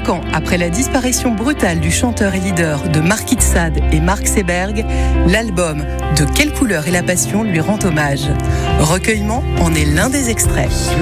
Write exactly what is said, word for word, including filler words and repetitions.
cinq ans après la disparition brutale du chanteur et leader de Marquis de Sade et Mark Seberg, l'album De quelle couleur est la passion lui rend hommage. Recueillement en est l'un des extraits.